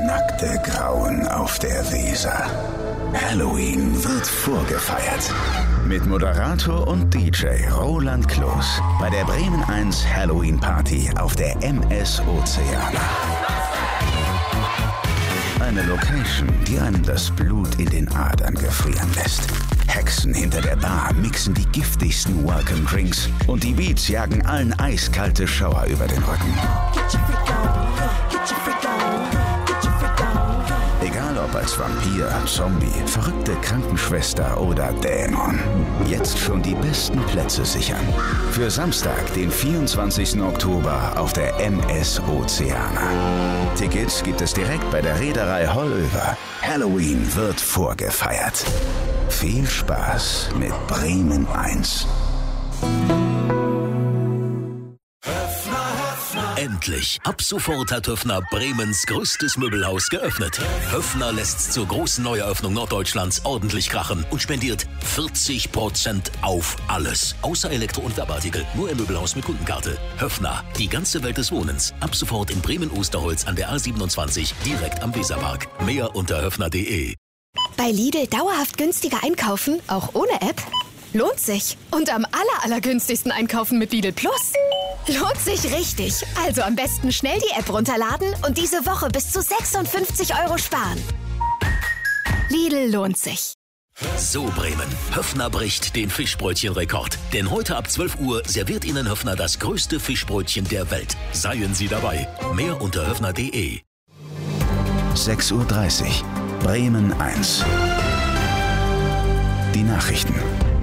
nackte Grauen auf der Weser. Halloween wird vorgefeiert. Mit Moderator und DJ Roland Kloß bei der Bremen 1 Halloween Party auf der MS Ozeana. Eine Location, die einem das Blut in den Adern gefrieren lässt. Hexen hinter der Bar mixen die giftigsten Welcome Drinks und die Beats jagen allen eiskalte Schauer über den Rücken. Egal ob als Vampir, Zombie, verrückte Krankenschwester oder Dämon. Jetzt schon die besten Plätze sichern. Für Samstag, den 24. Oktober auf der MS Ozeana. Tickets gibt es direkt bei der Reederei Hollöver. Halloween wird vorgefeiert. Viel Spaß mit Bremen 1. Endlich! Ab sofort hat Höffner Bremens größtes Möbelhaus geöffnet. Höffner lässt zur großen Neueröffnung Norddeutschlands ordentlich krachen und spendiert 40% auf alles. Außer Elektro- und Werbeartikel. Nur im Möbelhaus mit Kundenkarte. Höffner, die ganze Welt des Wohnens. Ab sofort in Bremen-Osterholz an der A27, direkt am Weserpark. Mehr unter höffner.de. Bei Lidl dauerhaft günstiger einkaufen, auch ohne App? Lohnt sich. Und am allergünstigsten einkaufen mit Lidl Plus? Lohnt sich richtig. Also am besten schnell die App runterladen und diese Woche bis zu 56 € sparen. Lidl lohnt sich. So Bremen, Höffner bricht den Fischbrötchenrekord. Denn heute ab 12 Uhr serviert Ihnen Höffner das größte Fischbrötchen der Welt. Seien Sie dabei. Mehr unter höffner.de. 6:30 Uhr. Bremen 1. Die Nachrichten.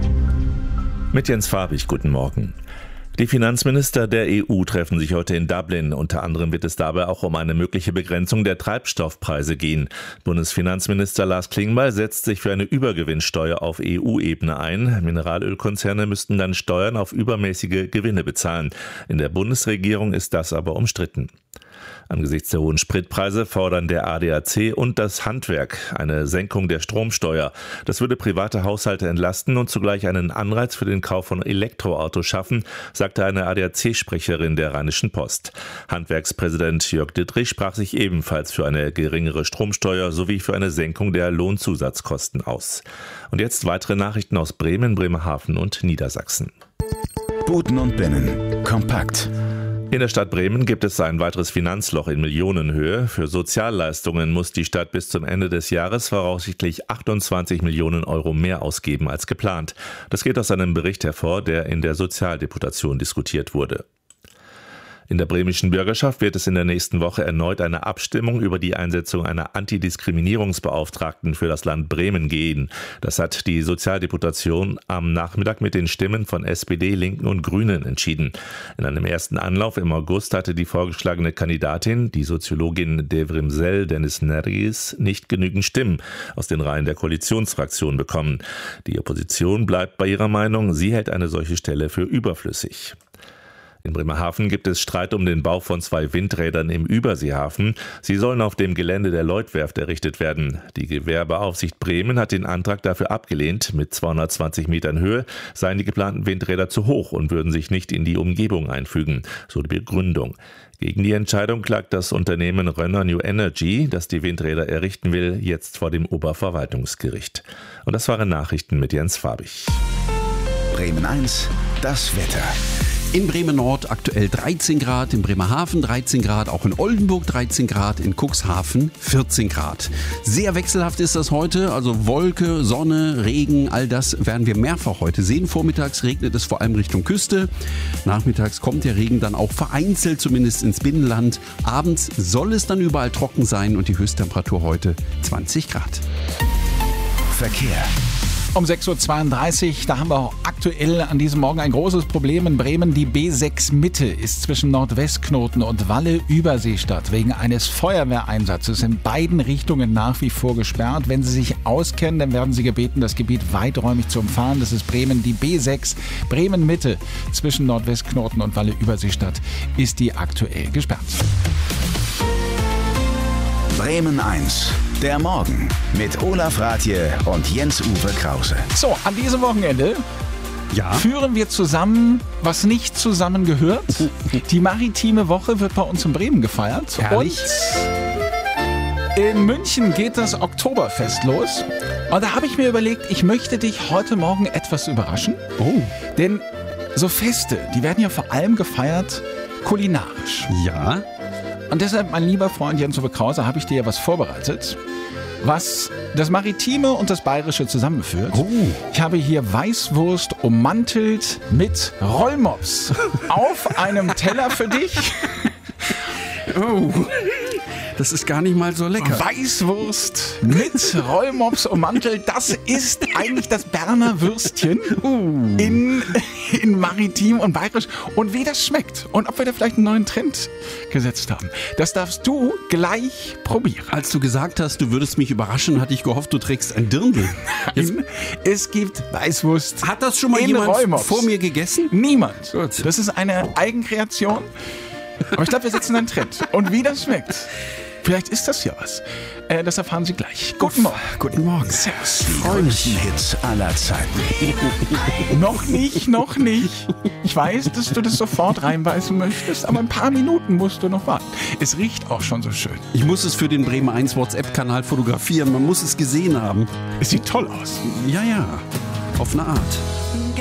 Mit Jens Farbig, guten Morgen. Die Finanzminister der EU treffen sich heute in Dublin. Unter anderem wird es dabei auch um eine mögliche Begrenzung der Treibstoffpreise gehen. Bundesfinanzminister Lars Klingbeil setzt sich für eine Übergewinnsteuer auf EU-Ebene ein. Mineralölkonzerne müssten dann Steuern auf übermäßige Gewinne bezahlen. In der Bundesregierung ist das aber umstritten. Angesichts der hohen Spritpreise fordern der ADAC und das Handwerk eine Senkung der Stromsteuer. Das würde private Haushalte entlasten und zugleich einen Anreiz für den Kauf von Elektroautos schaffen, sagte eine ADAC-Sprecherin der Rheinischen Post. Handwerkspräsident Jörg Dittrich sprach sich ebenfalls für eine geringere Stromsteuer sowie für eine Senkung der Lohnzusatzkosten aus. Und jetzt weitere Nachrichten aus Bremen, Bremerhaven und Niedersachsen. Buten und Binnen. Kompakt. In der Stadt Bremen gibt es ein weiteres Finanzloch in Millionenhöhe. Für Sozialleistungen muss die Stadt bis zum Ende des Jahres voraussichtlich 28 Millionen € mehr ausgeben als geplant. Das geht aus einem Bericht hervor, der in der Sozialdeputation diskutiert wurde. In der bremischen Bürgerschaft wird es in der nächsten Woche erneut eine Abstimmung über die Einsetzung einer Antidiskriminierungsbeauftragten für das Land Bremen geben. Das hat die Sozialdeputation am Nachmittag mit den Stimmen von SPD, Linken und Grünen entschieden. In einem ersten Anlauf im August hatte die vorgeschlagene Kandidatin, die Soziologin Devrimsel Dennis Nergis, nicht genügend Stimmen aus den Reihen der Koalitionsfraktion bekommen. Die Opposition bleibt bei ihrer Meinung, sie hält eine solche Stelle für überflüssig. In Bremerhaven gibt es Streit um den Bau von 2 Windrädern im Überseehafen. Sie sollen auf dem Gelände der Lloydwerft errichtet werden. Die Gewerbeaufsicht Bremen hat den Antrag dafür abgelehnt. Mit 220 Metern Höhe seien die geplanten Windräder zu hoch und würden sich nicht in die Umgebung einfügen, so die Begründung. Gegen die Entscheidung klagt das Unternehmen Rönner New Energy, das die Windräder errichten will, jetzt vor dem Oberverwaltungsgericht. Und das waren Nachrichten mit Jens Farbig. Bremen 1. Das Wetter. In Bremen-Nord aktuell 13 Grad, in Bremerhaven 13 Grad, auch in Oldenburg 13 Grad, in Cuxhaven 14 Grad. Sehr wechselhaft ist das heute, also Wolke, Sonne, Regen, all das werden wir mehrfach heute sehen. Vormittags regnet es vor allem Richtung Küste, nachmittags kommt der Regen dann auch vereinzelt zumindest ins Binnenland. Abends soll es dann überall trocken sein und die Höchsttemperatur heute 20 Grad. Verkehr. Um 6:32 Uhr, da haben wir auch aktuell an diesem Morgen ein großes Problem in Bremen. Die B6 Mitte ist zwischen Nordwestknoten und Walle-Überseestadt wegen eines Feuerwehreinsatzes in beiden Richtungen nach wie vor gesperrt. Wenn Sie sich auskennen, dann werden Sie gebeten, das Gebiet weiträumig zu umfahren. Das ist Bremen, die B6 Bremen Mitte zwischen Nordwestknoten und Walle-Überseestadt ist die aktuell gesperrt. Bremen 1. Der Morgen mit Olaf Rathje und Jens-Uwe Krause. So, an diesem Wochenende führen wir zusammen, was nicht zusammengehört. Die maritime Woche wird bei uns in Bremen gefeiert. Herrlich. Und In München geht das Oktoberfest los. Und da habe ich mir überlegt, ich möchte dich heute Morgen etwas überraschen. Oh. Denn so Feste, die werden ja vor allem gefeiert kulinarisch. Ja? Und deshalb, mein lieber Freund Jens-Uwe Krause, habe ich dir was vorbereitet, was das Maritime und das Bayerische zusammenführt. Oh. Ich habe hier Weißwurst ummantelt mit Rollmops auf einem Teller für dich. Oh. Das ist gar nicht mal so lecker. Weißwurst mit Rollmops ummantelt, das ist eigentlich das Berner Würstchen in Maritim und Bayerisch. Und wie das schmeckt und ob wir da vielleicht einen neuen Trend gesetzt haben, das darfst du gleich probieren. Als du gesagt hast, du würdest mich überraschen, hatte ich gehofft, du trägst ein Dirndl. Es gibt Weißwurst. Hat das schon mal in jemand Rollmops vor mir gegessen? Niemand. Gut. Das ist eine Eigenkreation. Aber ich glaube, wir setzen einen Trend. Und wie das schmeckt, vielleicht ist das ja was. Das erfahren Sie gleich. Guten Morgen. Guten Morgen. Servus. Die größten Hits aller Zeiten. Noch nicht. Ich weiß, dass du das sofort reinbeißen möchtest, aber ein paar Minuten musst du noch warten. Es riecht auch schon so schön. Ich muss es für den Bremen 1 WhatsApp-Kanal fotografieren. Man muss es gesehen haben. Es sieht toll aus. Ja, auf eine Art.